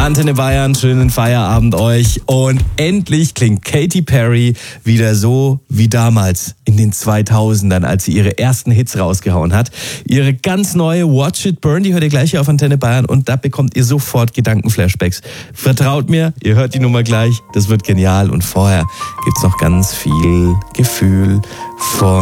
Antenne Bayern, schönen Feierabend euch. Und endlich klingt Katy Perry wieder so wie damals in den 2000ern, als sie ihre ersten Hits rausgehauen hat. Ihre ganz neue Watch It Burn, die hört ihr gleich hier auf Antenne Bayern und da bekommt ihr sofort Gedankenflashbacks. Vertraut mir, ihr hört die Nummer gleich, das wird genial. Und vorher gibt's noch ganz viel Gefühl von